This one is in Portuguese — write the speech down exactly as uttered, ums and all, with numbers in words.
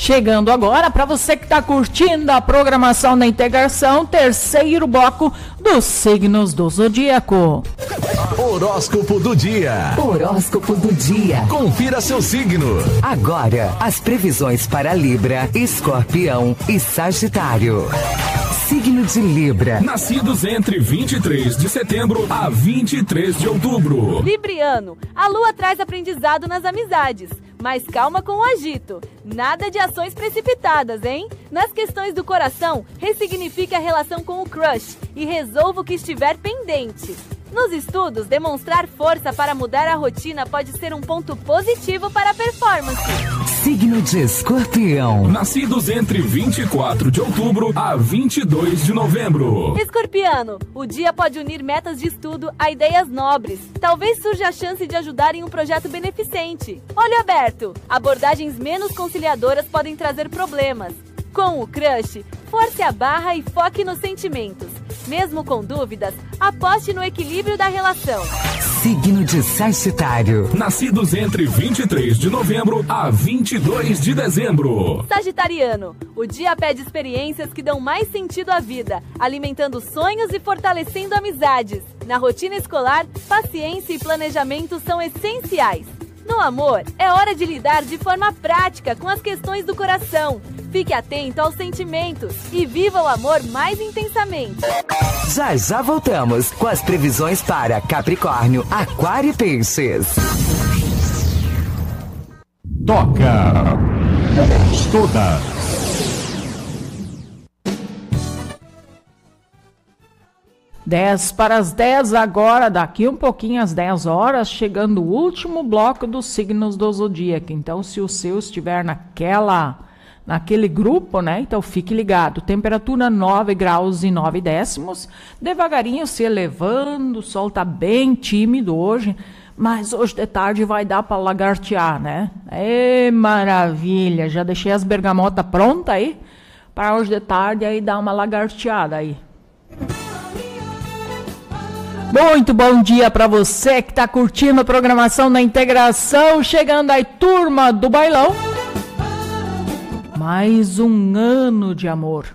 Chegando agora, para você que está curtindo a programação da Integração, terceiro bloco dos signos do zodíaco. Horóscopo do dia. Horóscopo do dia. Confira seu signo. Agora, as previsões para Libra, Escorpião e Sagitário. Signo de Libra. Nascidos entre vinte e três de setembro a vinte e três de outubro. Libriano, a lua traz aprendizado nas amizades, mas calma com o agito. Nada de ações precipitadas, hein? Nas questões do coração, ressignifique a relação com o crush e resolva o que estiver pendente. Nos estudos, demonstrar força para mudar a rotina pode ser um ponto positivo para a performance. Signo de Escorpião. Nascidos entre vinte e quatro de outubro a vinte e dois de novembro. Escorpiano, o dia pode unir metas de estudo a ideias nobres. Talvez surja a chance de ajudar em um projeto beneficente. Olho aberto, abordagens menos conciliadoras podem trazer problemas. Com o crush, force a barra e foque nos sentimentos. Mesmo com dúvidas, aposte no equilíbrio da relação. Signo de Sagitário. Nascidos entre vinte e três de novembro a vinte e dois de dezembro. Sagitariano, o dia pede experiências que dão mais sentido à vida, alimentando sonhos e fortalecendo amizades. Na rotina escolar, paciência e planejamento são essenciais. No amor, é hora de lidar de forma prática com as questões do coração. Fique atento aos sentimentos e viva o amor mais intensamente. Já já voltamos com as previsões para Capricórnio, Aquário e Peixes. Toca todas. dez para as dez agora, daqui um pouquinho às dez horas, chegando o último bloco dos signos do zodíaco. Então, se o seu estiver naquela, naquele grupo, né? Então, fique ligado. Temperatura nove graus e nove décimos. Devagarinho se elevando, o sol tá bem tímido hoje, mas hoje de tarde vai dar para lagartear, né? Ê, maravilha! Já deixei as bergamotas prontas aí, para hoje de tarde aí dar uma lagarteada aí. Muito bom dia para você que está curtindo a programação da Integração. Chegando aí, turma do bailão. Mais um ano de amor.